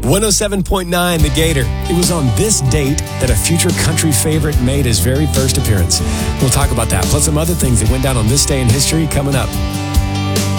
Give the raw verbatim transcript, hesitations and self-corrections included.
one oh seven point nine The Gator. It was on this date that a future country favorite made his very first appearance. We'll talk about that, plus some other things that went down on this day in history coming up.